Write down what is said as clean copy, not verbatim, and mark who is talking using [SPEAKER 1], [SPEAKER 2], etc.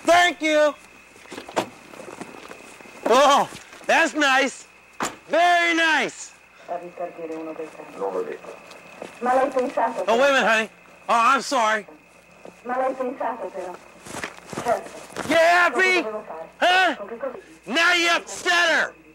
[SPEAKER 1] Thank you. Oh, that's nice. Very nice.
[SPEAKER 2] Non l'ho detto.
[SPEAKER 3] Ma l'hai pensato?
[SPEAKER 1] Oh, wait a minute, honey. Oh, I'm sorry.
[SPEAKER 3] Ma l'hai pensato però? Certo.
[SPEAKER 1] You happy?
[SPEAKER 3] Cosa devo fare?
[SPEAKER 1] Huh?
[SPEAKER 3] Con che cosa?
[SPEAKER 1] Now you upset her.